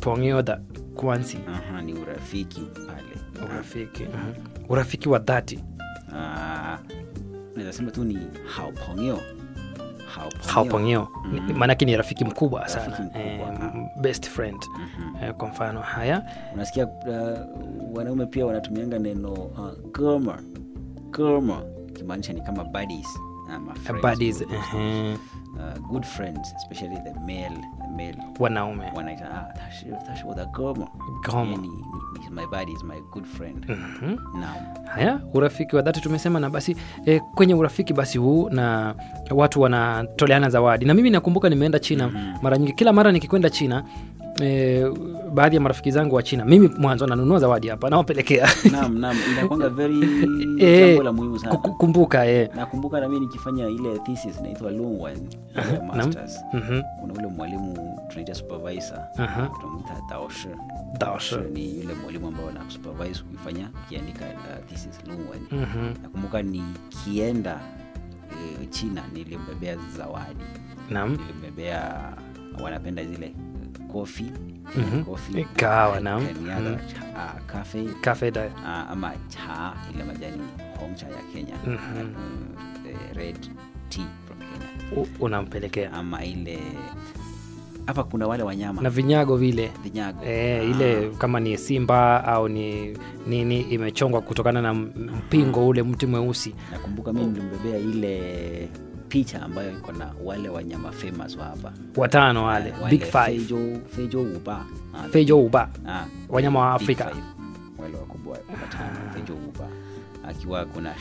朋友的关系 ni urafiki pale. Urafiki. Urafiki wa dhati. Naweza sema tu ni hao pongyo. Hao pongyo. Maana ni rafiki mkubwa sana. Best friend. Kwa mfano haya. Unasikia wanaume pia wanatumianga neno girlma. Kimaanisha ni kama buddies. Buddies. Good friends, especially the male wanaume. Wanaita tashi with a girlma. My buddy is my good friend. Now. Haya, urafiki wa dhati tumesema, na basi kwenye urafiki basi huu na watu wanatoleana zawadi. Na mimi nakumbuka nimeenda China mara nyingi, kila mara nikikwenda China baadhi ya marafiki zangu wa China, mimi mwanzo nanunua zawadi hapa na wapelekea. Naam, inakuwa very jambo la muhimu sana. Kumbuka nakumbuka na mimi nikifanya ile thesis inaitwa Lungwan masters. Kuna ule mwalimu tunaita supervisor, tunamuita Daoshi. Ni yule mwalimu ambao ana supervise ukifanya kiandika thesis Lungwan. Nakumbuka nikienda China nilimbebea zawadi. Nilimbebea, wanapenda zile coffee, kahawa, naam, cafe da, ama cha, ile majani hongcha ya Kenya, red tea from Kenya, unampelekea. Ama ile hapa kuna wale wanyama na vinyago vile ile kama ni simba au ni nini imechongwa kutokana na mpingo ule mti mweusi. Nakumbuka mimi nilimbebea ile picha ambayo iko na wale wanyama famous wa hapa, watano wale big five, Feijo Uba, wanyama wa Afrika wale wakubwa watano, Feijo Uba, akiwa kuna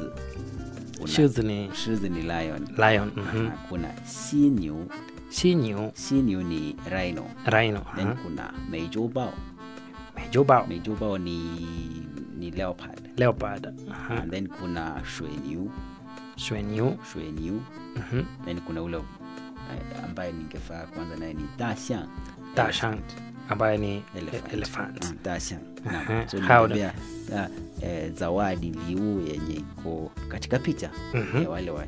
shizi ni lion. Kuna Xinyu ni rhino. Then kuna Meizhou Bao ni leopard. And then kuna Xuanyu. Then kuna ule ambaye ningefaa kwanza naye ni Dashang ambaye ni elephant. Dashang. So ni zawadi liu yenye iko katika picha ya wale wa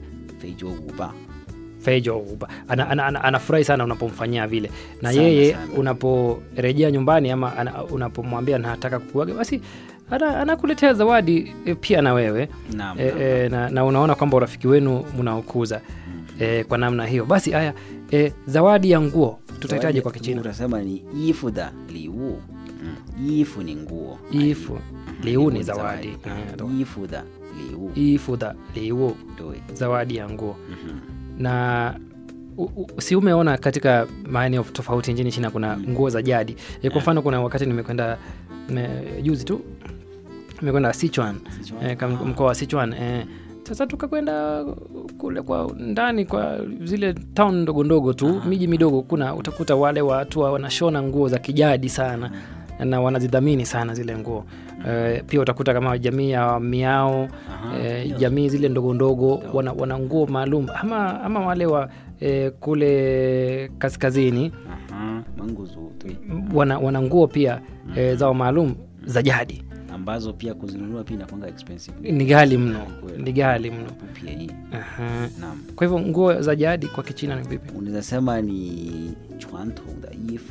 Feijo Uba. Anafurahi sana unapomfanyia vile. Na yeye unaporejea nyumbani ama unapomwambia nataka kukuaga, basi anakuletea zawadi pia na wewe. Na unaona kwamba urafiki wenu mnaokuza kwa namna hiyo. Basi haya, zawadi ya nguo tutahitaji kwa Kichina. Utasema ni yifu da liu. Yifu ni nguo. Liu ni zawadi. Yifu da liu. Zawadi ya nguo. Na si umeona katika maeneo tofauti nchini China kuna nguo za jadi. Kwa mfano kuna wakati nimekwenda juzi tu nimekwenda Sichuan, mkoa wa Sichuan. Sasa tukakwenda kule kwa ndani kwa zile town ndogo ndogo tu, miji midogo, utakuta wale watu wanashona nguo za kijadi sana na wanazidhamini sana zile nguo. Pia utakuta kama jamii ya Miao, jamii zile ndogo ndogo wana nguo maalum, ama wale wa kule kaskazini wana nguo pia zao maalum za jadi ambazo pia kuzinunua pia inakuwa expensive. Ni ghali mno pia hii. Naam. Kwa hivyo nguo za jadi kwa Kichina ni vipi? Unaweza sema ni chuantong da yifu.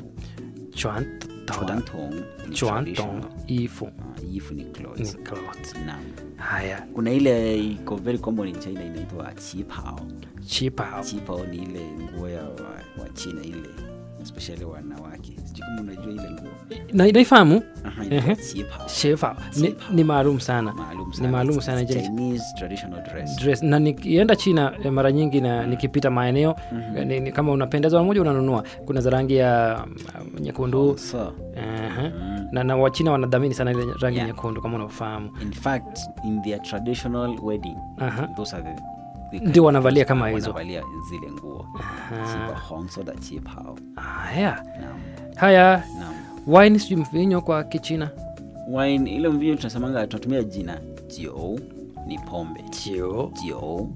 Chuantong yifu. Yifu ni clothes. Naam. Haya. Kuna ile iko very common in China inaitwa qipao. Qipao ni ile nguo ya wa China ile, especially wanawake. Sijui kama unajua ile nguo. Naifahamu. Qipao. Ni maalum sana. Ni maalum sana Chinese traditional dress. Na nikienda China mara nyingi na nikipita maeneo kama unapendezwa mmoja unanunua. Kuna za rangi ya nyekundu. Na wa China wanadhamini sana ile rangi nyekundu kama unafahamu. In fact, in their traditional wedding, those are ndio wanavalia kama hizo. Wanavalia zile nguo. Hongso da qipao. Haya. Wine si mvinyo kwa Kichina. Wine ile mvinyo tunasemanga tunatumia jina jiu, ni pombe. Jiu.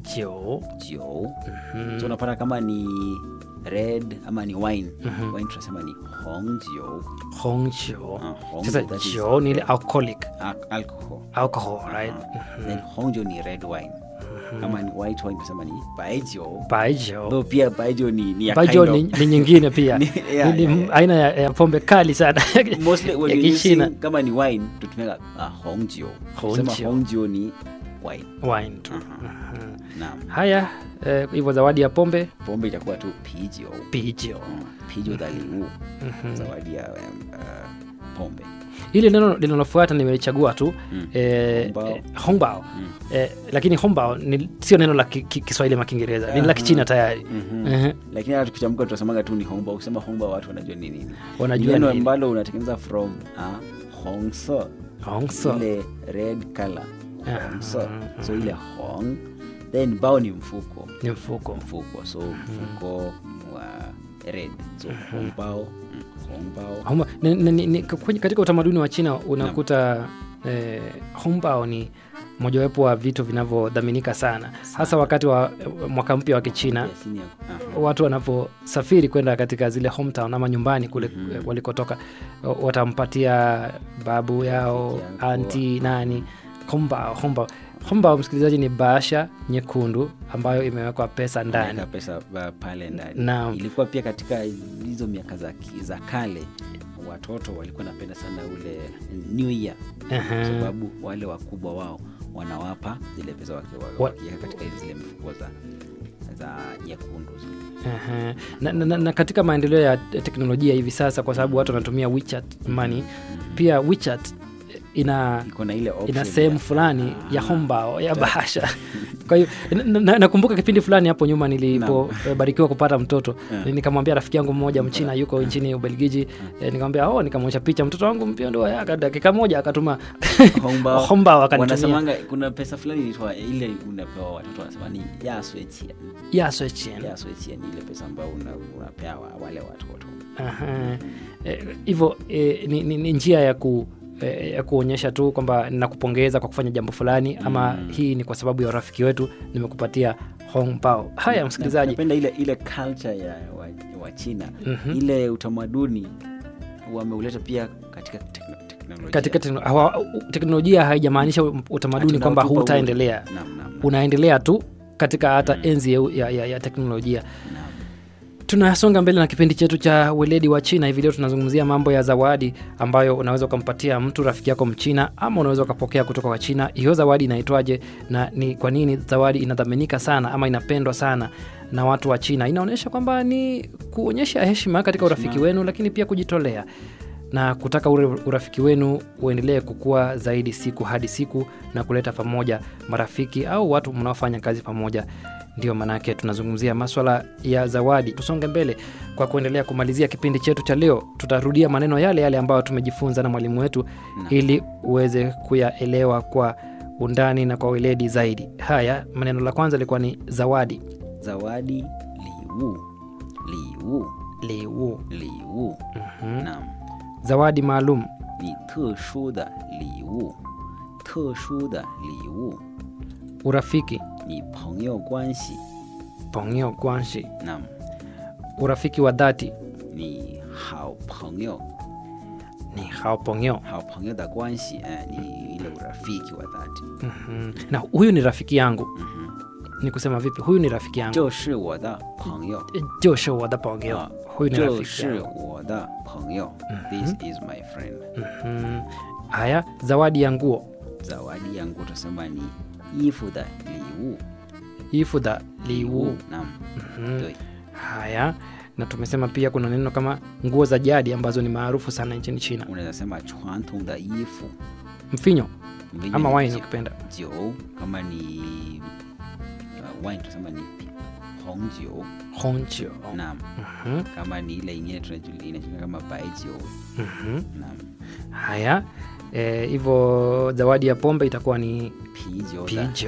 So unapata kama ni red ama ni wine. Wine tunasema ni hongjiu. Sasa jiu ni ile alcoholic. Alcohol, right? Then hongjiu ni red wine. Kama ni white wine tunasema ni baijiu. Baijiu. Though pia baijiu ni ya Baijiu kind of ni nyingine pia. Ni aina ya pombe kali sana. Mostly when you using kama ni wine tutumia hongjiu. Tunasema hongjiu ni wine tu. Naam. Haya, hivyo zawadi ya pombe itakuwa tu pijiu. Pijiu da liu. Zawadi ya pombe. Ile neno linalofuata nimelichagua tu hongbao. Lakini hongbao sio neno la Kiswahili ama Kiingereza, ni la Kichina tayari. Lakini hata tukitamka tutasemaga tu ni hongbao. Ukisema hongbao watu wanajua nini. Wanajua neno ambalo unatengeneza from hongso. Ile red color. So ile hong, then bao ni mfuko. So mfuko wa red. So hongbao. Katika utamaduni wa China unakuta hongbao ni mojawapo wa vitu vinavyodhaminika sana, hasa wakati wa mwaka mpya wa Kichina. Watu wanaposafiri kwenda katika zile hometown ama nyumbani kule walikotoka, watampatia babu yao, auntie, nani hongbao, msikilizaji, ni bahasha nyekundu ambayo imewekwa pesa ndani. Pesa pale ndani. Ilikuwa pia katika hizo miaka za kale watoto walikuwa napenda sana ule New Year. Sababu wale wakubwa wao wanawapa zile pesa wakiweka katika zile mifuko za nyekundu. Na katika maendeleo ya teknolojia hivi sasa, kwa sababu watu wanatumia WeChat money, pia WeChat ina sehemu fulani ya hongbao ya bahasha. Kwa hiyo nakumbuka kipindi fulani hapo nyuma nilipobarikiwa kupata mtoto, nikamwambia rafiki yangu mmoja Mchina yuko nchini Ubelgiji, nikamwambia nikamwonyesha picha mtoto wangu mpya, ndio dakika moja akatuma hongbao akanitumia. Wanasemanga kuna pesa fulani inaitwa ile unapewa watoto, wanasema ni ya suechian ni ile pesa ambayo unapewa wale watoto. Hivyo ni njia ya kuonyesha tu kwamba nakupongeza kwa kufanya jambo fulani, ama hii ni kwa sababu ya urafiki wetu nimekupatia hongbao. Haya msikilizaji, napenda ile culture ya wa China. Ile utamaduni wameuleta pia katika teknolojia. Haijamaanisha utamaduni kwamba hutaendelea. Unaendelea tu katika hata enzi ya teknolojia. Tunasonga mbele na kipindi chetu cha weledi wa China. Hivi leo tunazungumzia mambo ya zawadi ambayo unaweza kumpatia mtu rafiki yako Mchina, ama unaweza kupokea kutoka kwa China. Hiyo zawadi inaitwaje na ni kwa nini zawadi inadhaminika sana ama inapendwa sana na watu wa China? Inaonyesha kwamba ni kuonyesha heshima katika urafiki wenu, lakini pia kujitolea na kutaka urafiki wenu uendelee kukua zaidi siku hadi siku na kuleta pamoja marafiki au watu mnaofanya kazi pamoja. Ndio manake tunazungumzia masuala ya zawadi. Tusonge mbele kwa kuendelea kumalizia kipindi chetu cha leo. Tutarudia maneno yale ambayo tumejifunza na mwalimu wetu ili uweze kuyaelewa kwa undani na kwa weledi zaidi. Haya, maneno la kwanza lilikuwa ni zawadi. Zawadi liwu. Naam. Zawadi maalum ni 特殊的礼物. Urafiki ni 朋友关系. Naam. Urafiki wa dhati ni 好朋友. 好朋友的关系, ni ile urafiki wa dhati. Na huyu ni rafiki yangu. Ni kusema vipi? Huyu ni rafiki yangu. 就是我的朋友. 就是我的朋友. Huyu ni rafiki yangu. 就是我的朋友. This is my friend. Haya, zawadi ya nguo. Zawadi ya nguo tusema ni 衣服的礼物. 衣服的礼物. Naam. Haya, na tumesema pia kuna neno kama nguo za jadi ambazo ni maarufu sana nchini China. Unaweza sema 传统的衣服. Mfinyo ama wine ukipenda. 酒 kama ni wine tusema ni 红酒. Naam. Kama ni ile nyingine tunajulikana kama baijiu. Naam. Haya, hivyo zawadi ya pombe itakuwa ni 啤酒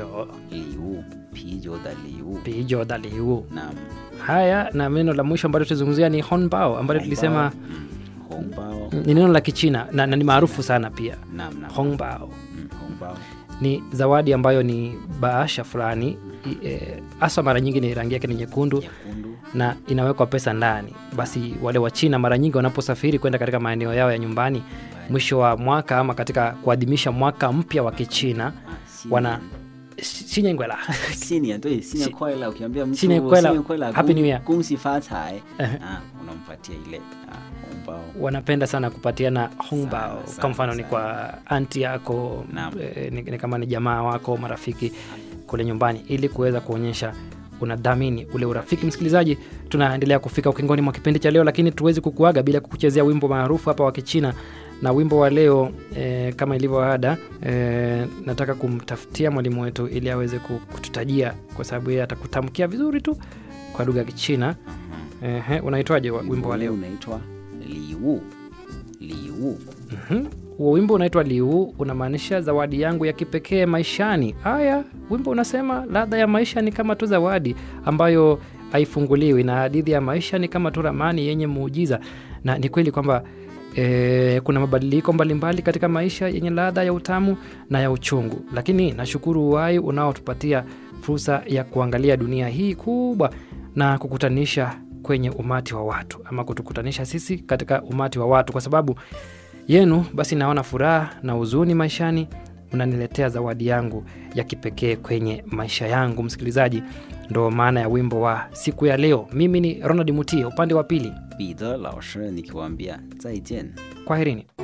的礼物. Naam. Haya, na neno la mwisho ambalo tutazungumzia ni hongbao ambalo tulisema hongbao ni neno la Kichina na ni maarufu sana pia. Naam. Hongbao ni zawadi ambayo ni bahasha fulani, hasa mara nyingi ni rangi yake ni nyekundu na inawekwa pesa ndani. Basi wale wa China mara nyingi wanaposafiri kwenda katika maeneo yao ya nyumbani mwisho wa mwaka ama katika kuadhimisha mwaka mpya wa Kichina, 新年快乐新年对新年快乐 ukiambia mtu 新年快乐 Happy New Year 恭喜发财 unampatia ile hongbao. Wanapenda sana kupatiana hongbao. Sana, Kwa mfano ni sana. kwa aunti yako, ni kama ni jamaa wako, marafiki kule nyumbani, ili kuweza kuonyesha unadhamini ule urafiki. Msikilizaji, tunaendelea kufika ukingoni mwa kipindi cha leo, lakini tuwezi kukuaga bila kukuchezea wimbo maarufu hapa wa Kichina. Na wimbo wa leo kama ilivyo ada, nataka kumtafutia mwalimu wetu ili aweze kututajia, kwa sababu yeye atakutamkia vizuri tu kwa lugha ya Kichina. Unaitwaje wimbo wa leo? Unaitwa Liwu. Liwu. Huo wimbo unaitwa Liwu, unamaanisha zawadi yangu ya kipekee maishani. Haya, wimbo unasema ladha ya maisha ni kama tu zawadi ambayo haifunguliwi, na hadithi ya maisha ni kama tu ramani yenye muujiza. Na ni kweli kwamba kuna mabadiliko mbalimbali katika maisha yenye ladha ya utamu na ya uchungu, lakini nashukuru uhai unaotupatia fursa ya kuangalia dunia hii kubwa na kukutanisha kwenye umati wa watu, ama kutukutanisha sisi katika umati wa watu. Kwa sababu yenu basi naona furaha na huzuni maishani, unaniletea zawadi yangu ya kipekee kwenye maisha yangu. Msikilizaji, ndo maana ya wimbo wa siku ya leo. Mimi ni Ronald Mutie, upande wa pili Peter 老师 nikiwaambia 再见. Kwaherini.